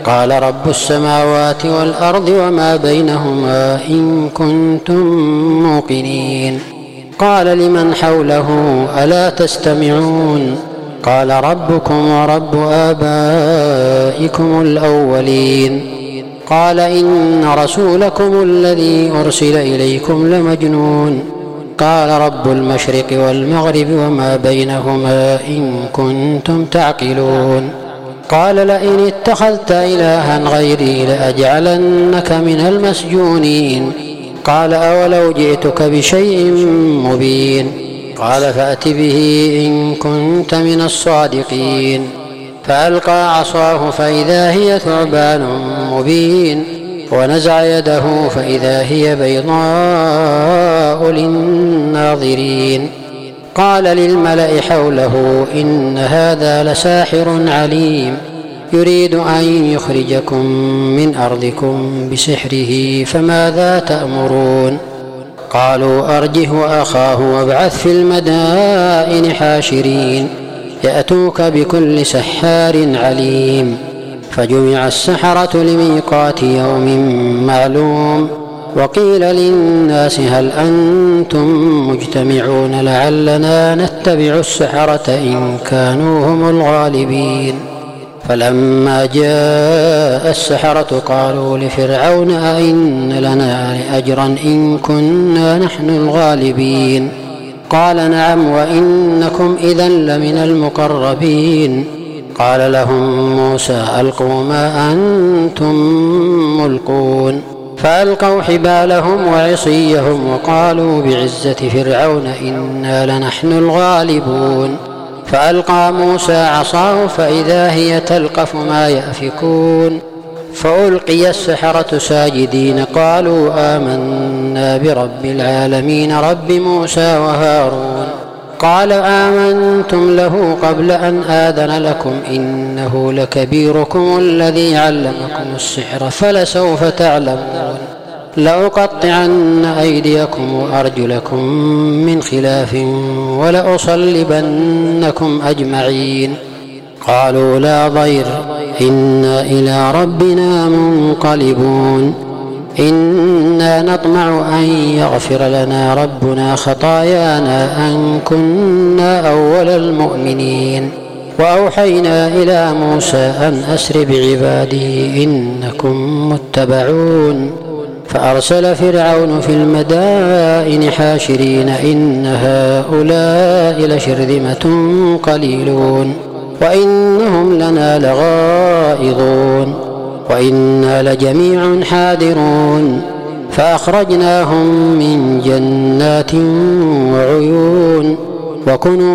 قال رب السماوات والأرض وما بينهما إن كنتم موقنين. قال لمن حوله ألا تستمعون؟ قال ربكم ورب آبائكم الأولين. قال إن رسولكم الذي أرسل إليكم لمجنون. قال رب المشرق والمغرب وما بينهما إن كنتم تعقلون. قال لئن اتخذت إلها غيري لأجعلنك من المسجونين. قال أولو جئتك بشيء مبين؟ قال فأت به إن كنت من الصادقين. فألقى عصاه فإذا هي ثعبان مبين، ونزع يده فإذا هي بيضاء للناظرين. قال للملأ حوله إن هذا لساحر عليم، يريد أن يخرجكم من أرضكم بسحره فماذا تأمرون؟ قالوا أرجه وأخاه وابعث في المدائن حاشرين يأتوك بكل سحار عليم. فجمع السحرة لميقات يوم معلوم. وقيل للناس هل أنتم مجتمعون لعلنا نتبع السحرة إن كانوا هم الغالبين. فلما جاء السحرة قالوا لفرعون أئن لنا لأجرا إن كنا نحن الغالبين؟ قال نعم وإنكم إذا لمن المقربين. قال لهم موسى ألقوا ما أنتم ملقون. فألقوا حبالهم وعصيهم وقالوا بعزة فرعون إنا لنحن الغالبون. فألقى موسى عصاه فإذا هي تلقف ما يأفكون. فألقي السحرة ساجدين قالوا آمنا برب العالمين رب موسى وهارون. قال آمنتم له قبل أن آذن لكم إنه لكبيركم الذي علمكم السحر فلسوف تعلمون. لأقطعن أيديكم وأرجلكم من خلاف ولأصلبنكم أجمعين. قالوا لا ضير إنا إلى ربنا منقلبون. إنا نطمع أن يغفر لنا ربنا خطايانا أن كنا أول المؤمنين. وأوحينا إلى موسى أن أسر بعبادي إنكم متبعون. فأرسل فرعون في المدائن حاشرين إن هؤلاء لشرذمة قليلون وإنهم لنا لغائظون وإنا لجميع حاذرون. فأخرجناهم من جنات وعيون وكنوز